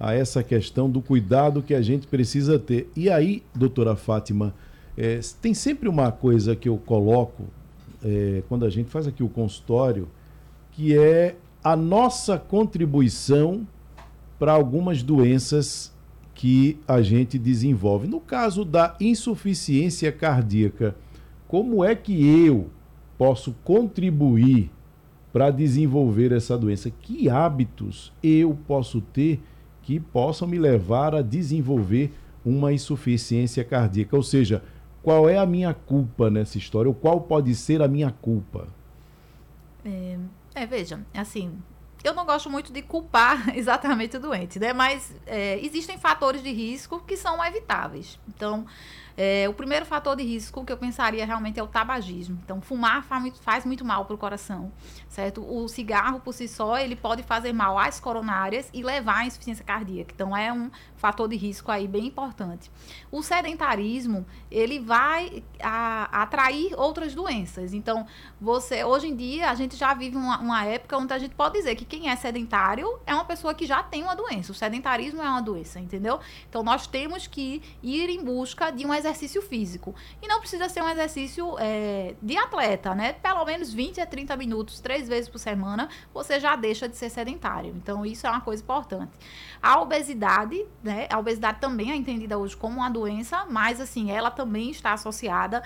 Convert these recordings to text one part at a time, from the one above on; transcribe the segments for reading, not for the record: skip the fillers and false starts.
a essa questão do cuidado que a gente precisa ter. E aí, doutora Fátima, tem sempre uma coisa que eu coloco quando a gente faz aqui o consultório, que é a nossa contribuição para algumas doenças que a gente desenvolve. No caso da insuficiência cardíaca, como é que eu posso contribuir para desenvolver essa doença? Que hábitos eu posso ter que possam me levar a desenvolver uma insuficiência cardíaca? Ou seja, qual é a minha culpa nessa história? Ou qual pode ser a minha culpa? Veja, assim, eu não gosto muito de culpar exatamente o doente, né? Mas existem fatores de risco que são evitáveis. Então, o primeiro fator de risco que eu pensaria realmente é o tabagismo. Então, fumar faz muito mal para o coração, certo? O cigarro, por si só, ele pode fazer mal às coronárias e levar à insuficiência cardíaca. Então, é um fator de risco aí bem importante. O sedentarismo, ele vai atrair outras doenças. Então, hoje em dia, a gente já vive uma época onde a gente pode dizer que quem é sedentário é uma pessoa que já tem uma doença. O sedentarismo é uma doença, entendeu? Então, nós temos que ir em busca de um exercício físico. E não precisa ser um exercício de atleta, né? Pelo menos 20 a 30 minutos, 3 vezes por semana, você já deixa de ser sedentário. Então, isso é uma coisa importante. A obesidade, né? A obesidade também é entendida hoje como uma doença, mas, assim, ela também está associada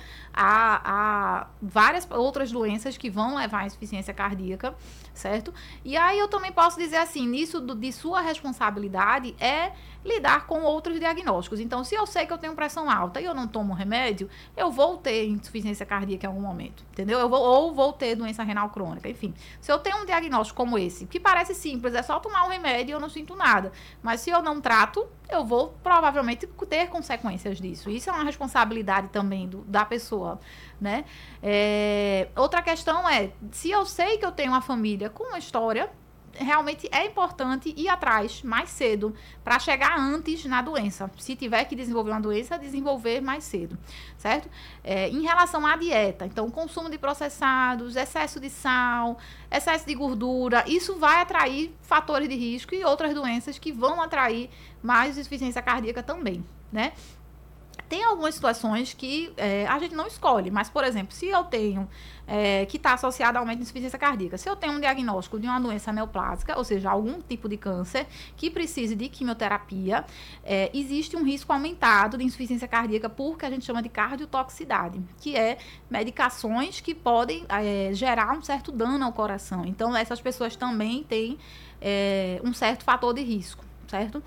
a várias outras doenças que vão levar à insuficiência cardíaca, certo? E aí eu também posso dizer assim, nisso de sua responsabilidade é lidar com outros diagnósticos. Então, se eu sei que eu tenho pressão alta e eu não tomo remédio, eu vou ter insuficiência cardíaca em algum momento, entendeu? Ou vou ter doença renal crônica, enfim. Se eu tenho um diagnóstico como esse, que parece simples, é só tomar um remédio e eu não sinto nada, mas se eu não trato, eu vou provavelmente ter consequências disso. Isso é uma responsabilidade também da pessoa, né? Outra questão é, se eu sei que eu tenho uma família com uma história, realmente é importante ir atrás mais cedo para chegar antes na doença. Se tiver que desenvolver uma doença, desenvolver mais cedo, certo? Em relação à dieta, então, consumo de processados, excesso de sal, excesso de gordura, isso vai atrair fatores de risco e outras doenças que vão atrair mais insuficiência cardíaca também, né? Tem algumas situações que a gente não escolhe, mas, por exemplo, se eu tenho, que está associado a aumento de insuficiência cardíaca, se eu tenho um diagnóstico de uma doença neoplásica, ou seja, algum tipo de câncer que precise de quimioterapia, existe um risco aumentado de insuficiência cardíaca por que a gente chama de cardiotoxicidade, que é medicações que podem gerar um certo dano ao coração. Então, essas pessoas também têm um certo fator de risco, certo?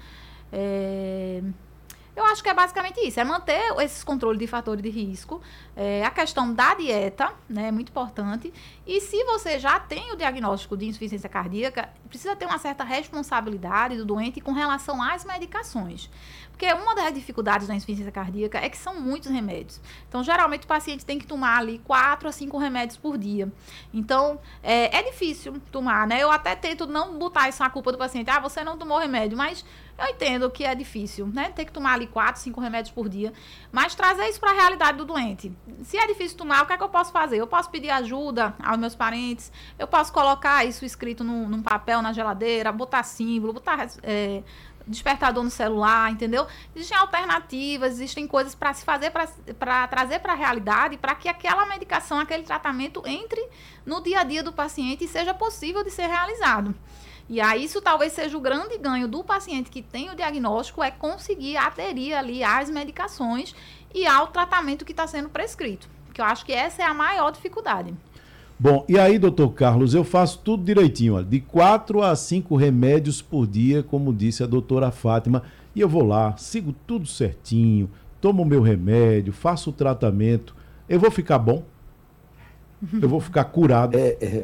Eu acho que é basicamente isso, é manter esses controles de fatores de risco, a questão da dieta, né, é muito importante, e se você já tem o diagnóstico de insuficiência cardíaca, precisa ter uma certa responsabilidade do doente com relação às medicações, porque uma das dificuldades da insuficiência cardíaca é que são muitos remédios, então geralmente o paciente tem que tomar ali 4 a 5 remédios por dia, então é difícil tomar, né, eu até tento não botar isso na culpa do paciente, você não tomou remédio, mas eu entendo que é difícil, né? Ter que tomar ali 4, 5 remédios por dia. Mas trazer isso para a realidade do doente. Se é difícil tomar, o que é que eu posso fazer? Eu posso pedir ajuda aos meus parentes. Eu posso colocar isso escrito num papel na geladeira, botar símbolo, botar despertador no celular, entendeu? Existem alternativas, existem coisas para se fazer, para trazer para a realidade, para que aquela medicação, aquele tratamento entre no dia a dia do paciente e seja possível de ser realizado. E aí isso talvez seja o grande ganho do paciente que tem o diagnóstico, é conseguir aderir ali às medicações e ao tratamento que está sendo prescrito. Porque eu acho que essa é a maior dificuldade. Bom, e aí, doutor Carlos, eu faço tudo direitinho, ó, de 4 a 5 remédios por dia, como disse a doutora Fátima, e eu vou lá, sigo tudo certinho, tomo o meu remédio, faço o tratamento, eu vou ficar bom? Eu vou ficar curado?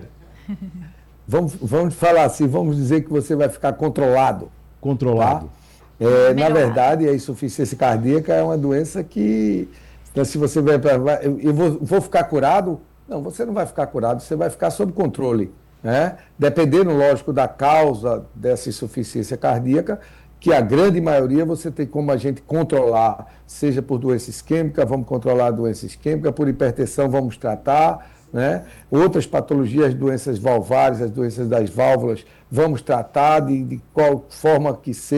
Vamos falar assim, vamos dizer que você vai ficar controlado. Controlado. Tá? Na verdade, a insuficiência cardíaca é uma doença que, se você vai eu vou ficar curado, não, você não vai ficar curado, você vai ficar sob controle, né? Dependendo, lógico, da causa dessa insuficiência cardíaca, que a grande maioria você tem como a gente controlar, seja por doença isquêmica, vamos controlar a doença isquêmica, por hipertensão vamos tratar, né? Outras patologias, doenças valvares, as doenças das válvulas, vamos tratar de qual forma que seja.